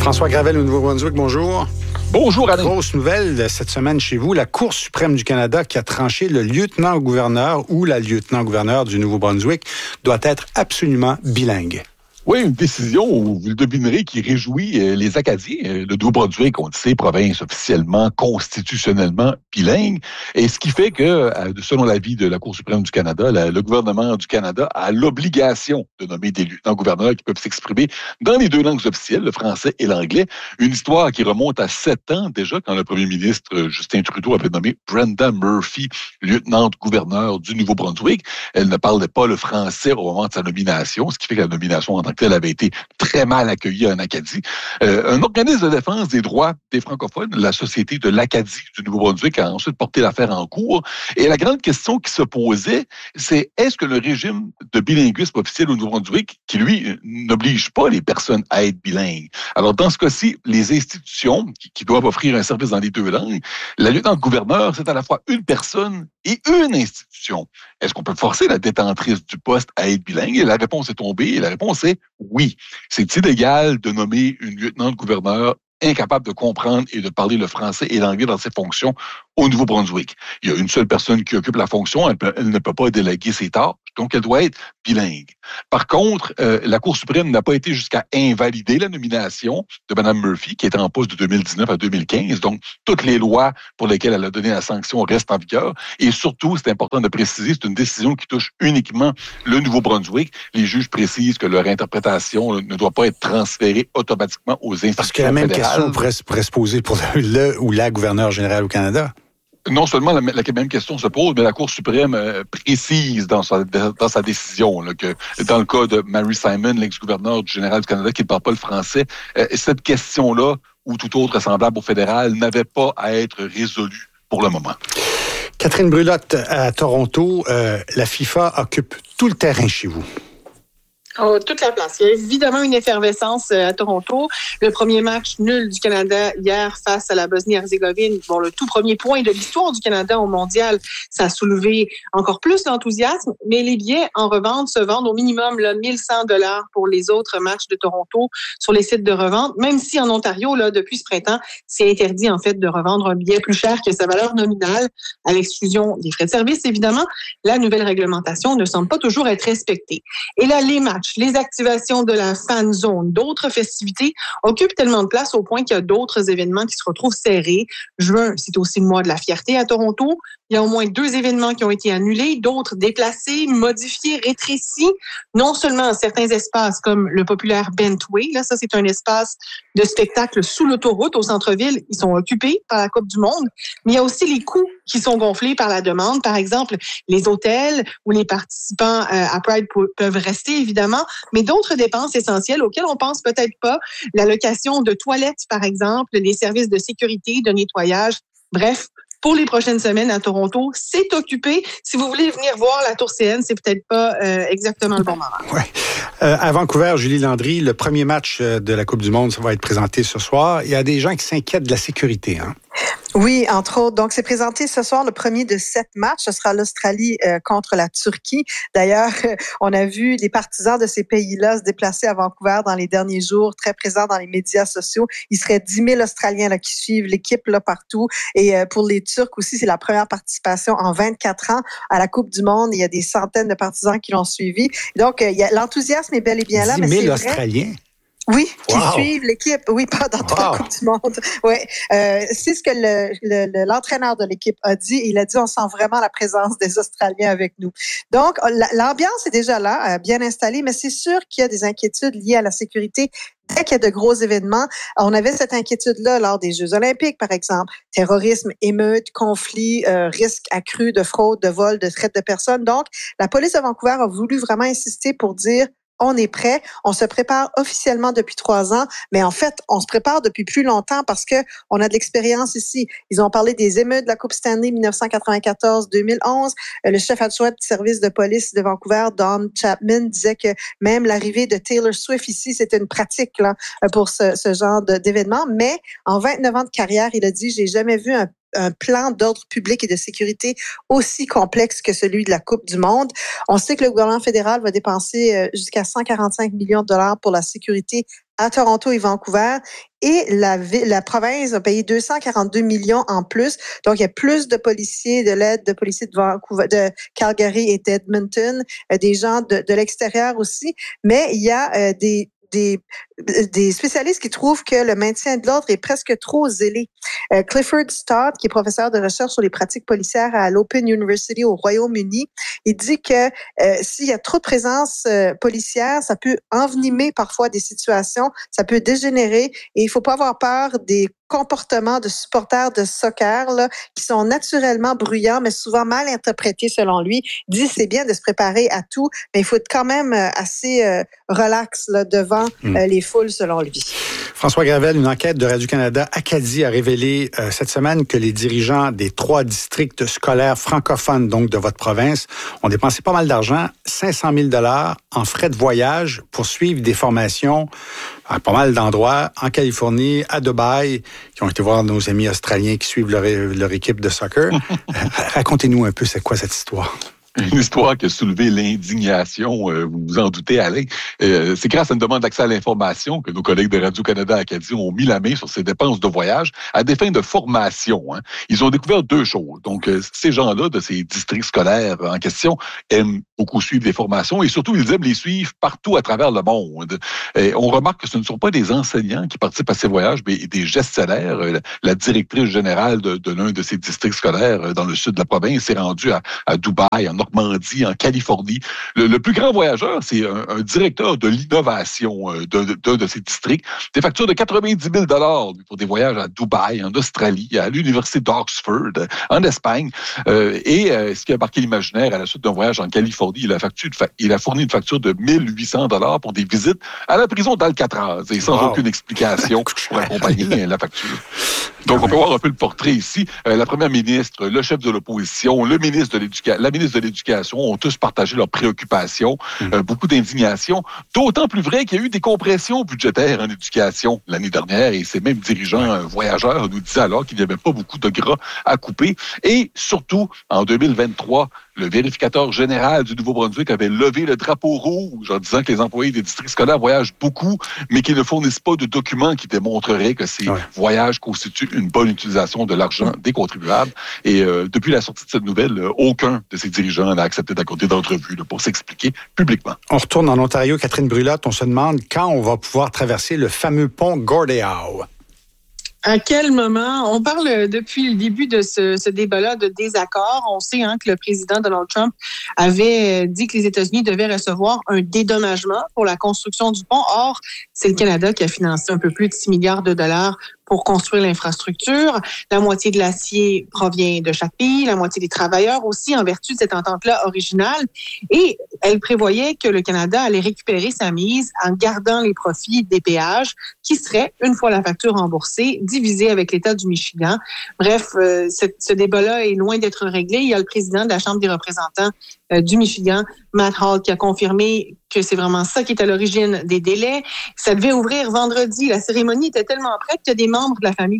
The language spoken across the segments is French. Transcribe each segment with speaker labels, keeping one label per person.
Speaker 1: François Gravel au Nouveau-Brunswick, bonjour.
Speaker 2: Bonjour, Alain.
Speaker 1: Grosse nouvelle cette semaine chez vous, la Cour suprême du Canada qui a tranché le lieutenant-gouverneur ou la lieutenant-gouverneur du Nouveau-Brunswick doit être absolument bilingue.
Speaker 2: Oui, une décision, vous le devinerez, qui réjouit les Acadiens. Le Nouveau-Brunswick, on le sait, province officiellement, constitutionnellement bilingue. Et ce qui fait que, selon l'avis de la Cour suprême du Canada, le gouvernement du Canada a l'obligation de nommer des lieutenants-gouverneurs qui peuvent s'exprimer dans les deux langues officielles, le français et l'anglais. Une histoire qui remonte à 7 ans déjà, quand le premier ministre Justin Trudeau avait nommé Brenda Murphy lieutenant-gouverneur du Nouveau-Brunswick. Elle ne parlait pas le français au moment de sa nomination, ce qui fait que la nomination en tant que telle avait été très mal accueillie en Acadie. Un organisme de défense des droits des francophones, la Société de l'Acadie du Nouveau-Brunswick, a ensuite porté l'affaire en cours. Et la grande question qui se posait, c'est est-ce que le régime de bilinguisme officiel au Nouveau-Brunswick, qui lui n'oblige pas les personnes à être bilingues. Alors dans ce cas-ci, les institutions qui doivent offrir un service dans les deux langues, la lieutenant-gouverneur, c'est à la fois une personne et une institution. Est-ce qu'on peut forcer la détentrice du poste à être bilingue? Et la réponse est tombée, et la réponse est oui. C'est illégal de nommer une lieutenant-gouverneur incapable de comprendre et de parler le français et l'anglais dans ses fonctions au Nouveau-Brunswick. Il y a une seule personne qui occupe la fonction, elle ne peut pas déléguer ses tâches, donc elle doit être bilingue. Par contre, la Cour suprême n'a pas été jusqu'à invalider la nomination de Mme Murphy, qui était en poste de 2019 à 2015, donc toutes les lois pour lesquelles elle a donné la sanction restent en vigueur, et surtout, c'est important de préciser, c'est une décision qui touche uniquement le Nouveau-Brunswick. Les juges précisent que leur interprétation ne doit pas être transférée automatiquement aux institutions
Speaker 1: Parce que la même
Speaker 2: fédérales.
Speaker 1: question pourrait se poser pour le ou la gouverneure générale au Canada.
Speaker 2: Non seulement la même question se pose, mais la Cour suprême précise dans sa décision là, que dans le cas de Mary Simon, l'ex-gouverneur du général du Canada qui ne parle pas le français, cette question-là, ou tout autre semblable au fédéral, n'avait pas à être résolue pour le moment.
Speaker 1: Catherine Brulotte, à Toronto, la FIFA occupe tout le terrain chez vous.
Speaker 3: Oh, toute la place. Il y a évidemment une effervescence à Toronto. Le premier match nul du Canada hier face à la Bosnie-Herzégovine, bon, le tout premier point de l'histoire du Canada au mondial, ça a soulevé encore plus l'enthousiasme. Mais les billets en revente se vendent au minimum là, 1100 $ pour les autres matchs de Toronto sur les sites de revente. Même si en Ontario, là, depuis ce printemps, c'est interdit en fait de revendre un billet plus cher que sa valeur nominale, à l'exclusion des frais de service. Évidemment, la nouvelle réglementation ne semble pas toujours être respectée. Et là, les matchs, les activations de la fan zone, d'autres festivités occupent tellement de place au point qu'il y a d'autres événements qui se retrouvent serrés. Juin, c'est aussi le mois de la fierté à Toronto. Il y a au moins 2 événements qui ont été annulés, d'autres déplacés, modifiés, rétrécis. Non seulement certains espaces comme le populaire Bentway, là, ça c'est un espace de spectacle sous l'autoroute au centre-ville, ils sont occupés par la Coupe du Monde, mais il y a aussi les coûts qui sont gonflés par la demande. Par exemple, les hôtels où les participants à Pride peuvent rester, évidemment, mais d'autres dépenses essentielles auxquelles on pense peut-être pas, la location de toilettes, par exemple, les services de sécurité, de nettoyage, bref. Pour les prochaines semaines à Toronto, c'est occupé. Si vous voulez venir voir la Tour CN, c'est peut-être pas exactement le bon moment.
Speaker 1: Ouais. À Vancouver, Julie Landry, le premier match de la Coupe du Monde, ça va être présenté ce soir. Il y a des gens qui s'inquiètent de la sécurité, hein?
Speaker 4: Oui, entre autres. Donc, c'est présenté ce soir le premier de 7 matchs. Ce sera l'Australie contre la Turquie. D'ailleurs, on a vu les partisans de ces pays-là se déplacer à Vancouver dans les derniers jours, très présents dans les médias sociaux. Il serait 10 000 Australiens là, qui suivent l'équipe là partout. Et pour les Turcs aussi, c'est la première participation en 24 ans à la Coupe du Monde. Il y a des centaines de partisans qui l'ont suivi. Donc, l'entraînisme est bel et bien là.
Speaker 1: 10 000 Australiens?
Speaker 4: Oui, qui
Speaker 1: wow.
Speaker 4: suivent l'équipe, oui, pendant toute la Coupe du Monde. Oui, c'est ce que l'entraîneur de l'équipe a dit. Il a dit, on sent vraiment la présence des Australiens avec nous. Donc, l'ambiance est déjà là, bien installée, mais c'est sûr qu'il y a des inquiétudes liées à la sécurité. Dès qu'il y a de gros événements, on avait cette inquiétude-là lors des Jeux olympiques, par exemple. Terrorisme, émeutes, conflits, risques accrus de fraude, de vol, de traite de personnes. Donc, la police de Vancouver a voulu vraiment insister pour dire on est prêt, on se prépare officiellement depuis 3 ans, mais en fait, on se prépare depuis plus longtemps parce que on a de l'expérience ici. Ils ont parlé des émeutes de la Coupe Stanley 1994-2011. Le chef adjoint du service de police de Vancouver, Don Chapman, disait que même l'arrivée de Taylor Swift ici, c'était une pratique là, pour ce genre d'événement. Mais en 29 ans de carrière, il a dit, j'ai jamais vu un plan d'ordre public et de sécurité aussi complexe que celui de la Coupe du Monde. On sait que le gouvernement fédéral va dépenser jusqu'à 145 millions de dollars pour la sécurité à Toronto et Vancouver. Et la province a payé 242 millions en plus. Donc, il y a plus de policiers, de l'aide de policiers de Vancouver, de Calgary et d'Edmonton, des gens de l'extérieur aussi. Mais il y a des spécialistes qui trouvent que le maintien de l'ordre est presque trop zélé. Clifford Stott, qui est professeur de recherche sur les pratiques policières à l'Open University au Royaume-Uni, il dit que s'il y a trop de présence policière, ça peut envenimer parfois des situations, ça peut dégénérer et il faut pas avoir peur des comportements de supporters de soccer là, qui sont naturellement bruyants, mais souvent mal interprétés selon lui. Il dit c'est bien de se préparer à tout, mais il faut être quand même assez relax là, devant les foules, selon lui.
Speaker 1: François Gravel, une enquête de Radio-Canada Acadie a révélé cette semaine que les dirigeants des 3 districts scolaires francophones, donc de votre province, ont dépensé pas mal d'argent, 500 000 $ en frais de voyage pour suivre des formations à pas mal d'endroits, en Californie, à Dubaï, qui ont été voir nos amis australiens qui suivent leur équipe de soccer. Racontez-nous un peu, c'est quoi cette histoire?
Speaker 2: Une histoire qui a soulevé l'indignation, vous vous en doutez, Alain. C'est grâce à une demande d'accès à l'information que nos collègues de Radio-Canada Acadie ont mis la main sur ces dépenses de voyage à des fins de formation. Hein. Ils ont découvert 2 choses. Donc, ces gens-là de ces districts scolaires en question aiment beaucoup suivre des formations et surtout, ils aiment les suivre partout à travers le monde. Et on remarque que ce ne sont pas des enseignants qui participent à ces voyages, mais des gestionnaires. La directrice générale de l'un de ces districts scolaires dans le sud de la province s'est rendue à Dubaï, en Normandie, en Californie. Le plus grand voyageur, c'est un directeur de l'innovation d'un de ces districts. Des factures de 90 000 $ pour des voyages à Dubaï, en Australie, à l'université d'Oxford, en Espagne. Ce qui a marqué l'imaginaire à la suite d'un voyage en Californie, il a fourni une facture de 1 800 $ pour des visites à la prison d'Alcatraz, et sans aucune explication pour accompagner la facture. Donc, on peut voir un peu le portrait ici. La première ministre, le chef de l'opposition, la ministre de l'Éducation ont tous partagé leurs préoccupations, beaucoup d'indignation. D'autant plus vrai qu'il y a eu des compressions budgétaires en éducation l'année dernière et ces mêmes dirigeants voyageurs nous disaient alors qu'il n'y avait pas beaucoup de gras à couper. Et surtout, en 2023, le vérificateur général du Nouveau-Brunswick avait levé le drapeau rouge en disant que les employés des districts scolaires voyagent beaucoup, mais qu'ils ne fournissent pas de documents qui démontreraient que ces voyages constituent une bonne utilisation de l'argent des contribuables. Et depuis la sortie de cette nouvelle, aucun de ces dirigeants n'a accepté d'accorder d'entrevue pour s'expliquer publiquement.
Speaker 1: On retourne en Ontario. Catherine Brulotte, on se demande quand on va pouvoir traverser le fameux pont Gordie Howe.
Speaker 3: À quel moment? On parle depuis le début de ce débat-là de désaccord. On sait que le président Donald Trump avait dit que les États-Unis devaient recevoir un dédommagement pour la construction du pont. Or, c'est le Canada qui a financé un peu plus de 6 milliards de dollars pour construire l'infrastructure. La moitié de l'acier provient de chaque pays, la moitié des travailleurs aussi, en vertu de cette entente-là originale. Et elle prévoyait que le Canada allait récupérer sa mise en gardant les profits des péages qui seraient, une fois la facture remboursée, divisés avec l'État du Michigan. Bref, ce débat-là est loin d'être réglé. Il y a le président de la Chambre des représentants du Michigan, Matt Hall, qui a confirmé que c'est vraiment ça qui est à l'origine des délais. Ça devait ouvrir vendredi. La cérémonie était tellement prête qu'il y a des membres de la famille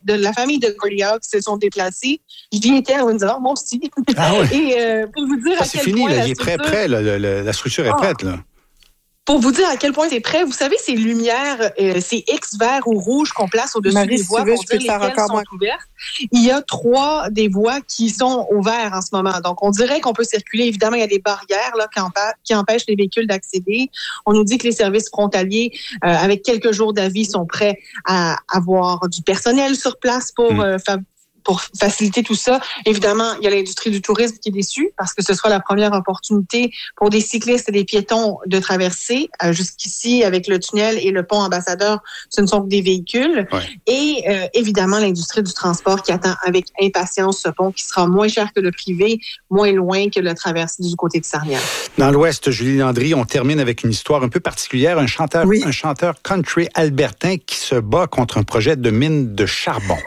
Speaker 3: de Gordie Howe qui se sont déplacés. J'y étais, on va me dire, moi aussi.
Speaker 1: Ah oui.
Speaker 3: Et pour vous dire à quel
Speaker 1: fini,
Speaker 3: point
Speaker 1: là, il est prêt, la structure est prête, là.
Speaker 3: Pour vous dire à quel point c'est prêt, vous savez, ces lumières, ces X verts ou rouges qu'on place au-dessus des voies pour dire lesquelles sont ouvertes, il y a 3 des voies qui sont ouvertes en ce moment. Donc, on dirait qu'on peut circuler. Évidemment, il y a des barrières là, qui empêchent les véhicules d'accéder. On nous dit que les services frontaliers, avec quelques jours d'avis, sont prêts à avoir du personnel sur place pour faciliter tout ça. Évidemment, il y a l'industrie du tourisme qui est déçue parce que ce sera la première opportunité pour des cyclistes et des piétons de traverser. Jusqu'ici, avec le tunnel et le pont Ambassadeur, ce ne sont que des véhicules. Ouais. Et évidemment, l'industrie du transport qui attend avec impatience ce pont qui sera moins cher que le privé, moins loin que le traversée du côté de Sarnia.
Speaker 1: Dans l'Ouest, Julie Landry, on termine avec une histoire un peu particulière. Un chanteur country albertain qui se bat contre un projet de mine de charbon.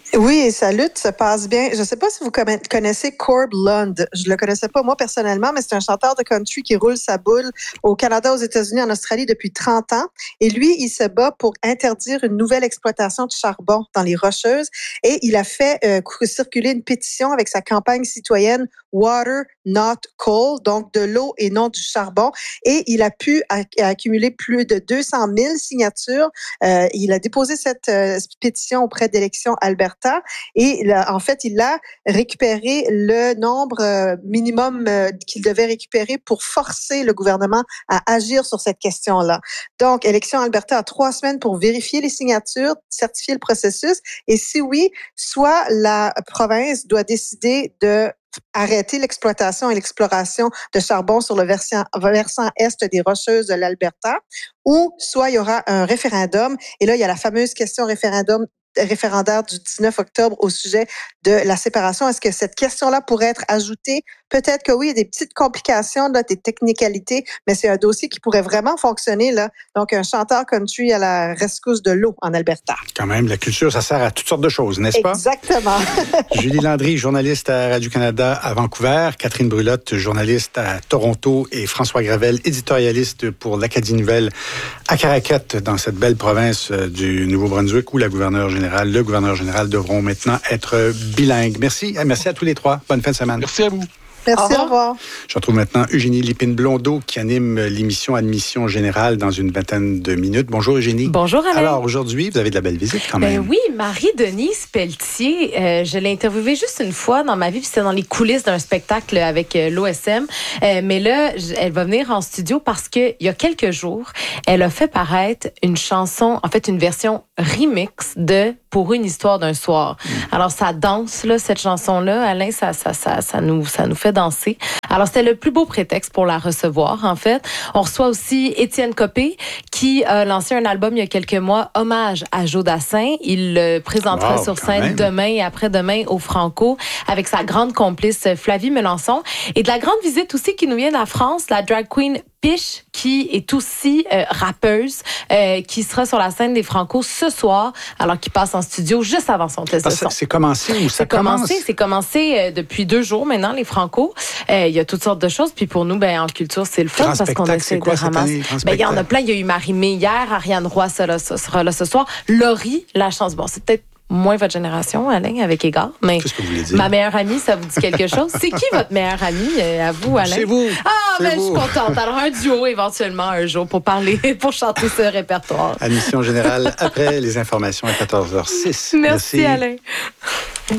Speaker 4: Oui, et sa lutte se passe bien. Je ne sais pas si vous connaissez Corb Lund. Je le connaissais pas moi personnellement, mais c'est un chanteur de country qui roule sa boule au Canada, aux États-Unis, en Australie depuis 30 ans. Et lui, il se bat pour interdire une nouvelle exploitation de charbon dans les Rocheuses. Et il a fait circuler une pétition avec sa campagne citoyenne Water Not Coal, donc de l'eau et non du charbon. Et il a pu accumuler plus de 200 000 signatures. Il a déposé cette pétition auprès d'Élections Alberta. Et là, en fait, il a récupéré le nombre minimum qu'il devait récupérer pour forcer le gouvernement à agir sur cette question-là. Donc, Élections Alberta a 3 semaines pour vérifier les signatures, certifier le processus. Et si oui, soit la province doit décider de arrêter l'exploitation et l'exploration de charbon sur le versant est des Rocheuses de l'Alberta, ou soit il y aura un référendum. Et là, il y a la fameuse question référendaire du 19 octobre au sujet de la séparation. Est-ce que cette question-là pourrait être ajoutée? Peut-être que oui, il y a des petites complications, là, des technicalités, mais c'est un dossier qui pourrait vraiment fonctionner, là. Donc, un chanteur country à la rescousse de l'eau en Alberta.
Speaker 1: Quand même, la culture, ça sert à toutes sortes de choses, n'est-ce pas?
Speaker 4: Exactement.
Speaker 1: Julie Landry, journaliste à Radio-Canada à Vancouver, Catherine Brulotte, journaliste à Toronto, et François Gravel, éditorialiste pour l'Acadie Nouvelle à Caraquette, dans cette belle province du Nouveau-Brunswick, où le gouverneur général devront maintenant être bilingues. Merci à tous les trois. Bonne fin de semaine.
Speaker 2: Merci à vous.
Speaker 4: Merci, au revoir.
Speaker 1: Je retrouve maintenant Eugénie Lépine-Blondeau qui anime l'émission Admission Générale dans une vingtaine de minutes. Bonjour Eugénie.
Speaker 5: Bonjour Alain.
Speaker 1: Alors aujourd'hui, vous avez de la belle visite quand même.
Speaker 5: Oui, Marie-Denise Pelletier, je l'ai interviewée juste une fois dans ma vie, puis c'était dans les coulisses d'un spectacle avec l'OSM. Mais là, elle va venir en studio parce que il y a quelques jours, elle a fait paraître une chanson, en fait une version remix de Pour une histoire d'un soir. Alors ça danse là, cette chanson-là, Alain, ça nous fait danser. Alors c'était le plus beau prétexte pour la recevoir en fait. On reçoit aussi Étienne Copé qui a lancé un album il y a quelques mois, hommage à Joe Dassin. Il le présentera sur scène demain et après-demain au Franco avec sa grande complice Flavie Melançon, et de la grande visite aussi qui nous vient de la France, la drag queen Piche, qui est aussi rappeuse, qui sera sur la scène des Franco ce soir, alors qu'il passe en studio juste avant son test de son.
Speaker 1: C'est commencé ou ça commence?
Speaker 5: C'est commencé depuis 2 jours maintenant, les Franco. Il y a toutes sortes de choses. Puis pour nous, en culture, c'est le fun parce qu'on essaie de ramasser. Il y en a plein. Il y a eu Marie-Mé hier, Ariane Roy sera là ce soir. Laurie, la chance. Bon, c'est peut-être moins votre génération, Alain, avec égard. Mais
Speaker 1: qu'est-ce que vous voulez dire?
Speaker 5: Ma meilleure amie, ça vous dit quelque chose? C'est qui votre meilleure amie, à vous, Alain?
Speaker 1: C'est vous.
Speaker 5: Je suis contente. Alors, un duo, éventuellement, un jour, pour chanter ce répertoire.
Speaker 1: Admission générale après les informations à 14h06.
Speaker 5: Merci Alain.